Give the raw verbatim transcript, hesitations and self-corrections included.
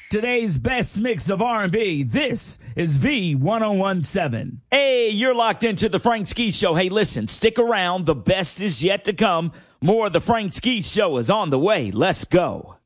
Today's best mix of R and B. This is V ten seventeen. Hey, you're locked into the Frank Ski Show. Hey, listen, stick around. The best is yet to come. More of the Frank Ski Show is on the way. Let's go.